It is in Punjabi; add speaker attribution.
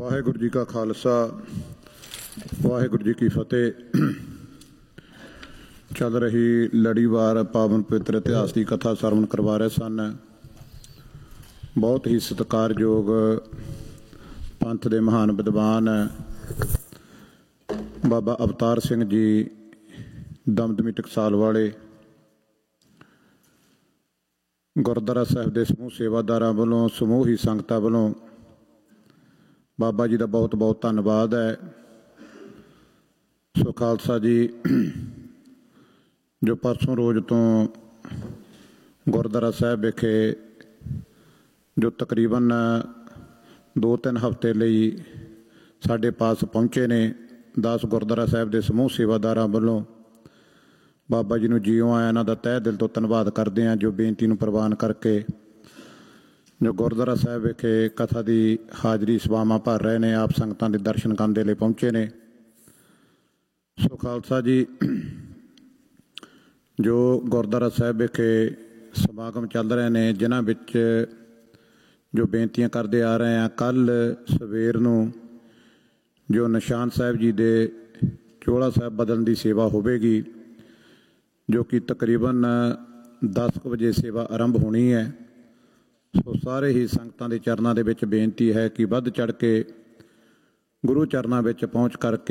Speaker 1: ਵਾਹਿਗੁਰੂ ਜੀ ਕਾ ਖਾਲਸਾ ਵਾਹਿਗੁਰੂ ਜੀ ਕੀ ਫਤਿਹ। ਚੱਲ ਰਹੀ ਲੜੀਵਾਰ ਪਾਵਨ ਪਵਿੱਤਰ ਇਤਿਹਾਸ ਦੀ ਕਥਾ ਸਰਵਣ ਕਰਵਾ ਰਹੇ ਸਨ। ਬਹੁਤ ਹੀ ਸਤਿਕਾਰਯੋਗ ਪੰਥ ਦੇ ਮਹਾਨ ਵਿਦਵਾਨ ਬਾਬਾ ਅਵਤਾਰ ਸਿੰਘ ਜੀ ਦਮਦਮੀ ਟਕਸਾਲ ਵਾਲੇ ਗੁਰਦੁਆਰਾ ਸਾਹਿਬ ਦੇ ਸਮੂਹ ਸੇਵਾਦਾਰਾਂ ਵੱਲੋਂ, ਸਮੂਹ ਹੀ ਸੰਗਤਾਂ ਵੱਲੋਂ ਬਾਬਾ ਜੀ ਦਾ ਬਹੁਤ ਬਹੁਤ ਧੰਨਵਾਦ ਹੈ। ਸੋ ਖਾਲਸਾ ਜੀ, ਜੋ ਪਰਸੋਂ ਰੋਜ਼ ਤੋਂ ਗੁਰਦੁਆਰਾ ਸਾਹਿਬ ਵਿਖੇ ਜੋ ਤਕਰੀਬਨ 2-3 ਹਫ਼ਤੇ ਲਈ ਸਾਡੇ ਪਾਸ ਪਹੁੰਚੇ ਨੇ, 10 ਗੁਰਦੁਆਰਾ ਸਾਹਿਬ ਦੇ ਸਮੂਹ ਸੇਵਾਦਾਰਾਂ ਵੱਲੋਂ ਬਾਬਾ ਜੀ ਨੂੰ ਜੀਓ ਆਇਆਂ ਇਹਨਾਂ ਦਾ ਤਹਿ ਦਿਲ ਤੋਂ ਧੰਨਵਾਦ ਕਰਦੇ ਹਾਂ, ਜੋ ਬੇਨਤੀ ਨੂੰ ਪ੍ਰਵਾਨ ਕਰਕੇ ਜੋ ਗੁਰਦੁਆਰਾ ਸਾਹਿਬ ਵਿਖੇ ਕਥਾ ਦੀ ਹਾਜ਼ਰੀ ਸਭਾਵਾਂ ਭਰ ਰਹੇ ਨੇ, ਆਪ ਸੰਗਤਾਂ ਦੇ ਦਰਸ਼ਨ ਕਰਨ ਦੇ ਲਈ ਪਹੁੰਚੇ ਨੇ। ਸੋ ਖਾਲਸਾ ਜੀ, ਜੋ ਗੁਰਦੁਆਰਾ ਸਾਹਿਬ ਵਿਖੇ ਸਮਾਗਮ ਚੱਲ ਰਹੇ ਨੇ, ਜਿਨ੍ਹਾਂ ਵਿੱਚ ਜੋ ਬੇਨਤੀਆਂ ਕਰਦੇ ਆ ਰਹੇ ਹਾਂ, ਕੱਲ੍ਹ ਸਵੇਰ ਨੂੰ ਜੋ ਨਿਸ਼ਾਨ ਸਾਹਿਬ ਜੀ ਦੇ ਚੋਲਾ ਸਾਹਿਬ ਬਦਲਣ ਦੀ ਸੇਵਾ ਹੋਵੇਗੀ, ਜੋ ਕਿ ਤਕਰੀਬਨ 10 ਵਜੇ ਸੇਵਾ ਆਰੰਭ ਹੋਣੀ ਹੈ। ਸੋ ਸਾਰੇ ਹੀ ਸੰਗਤਾਂ ਦੇ ਚਰਨਾਂ ਦੇ ਵਿੱਚ ਬੇਨਤੀ ਹੈ ਕਿ ਵੱਧ ਚੜ੍ਹ ਕੇ ਗੁਰੂ ਚਰਨਾਂ ਵਿੱਚ ਪਹੁੰਚ ਕਰਕੇ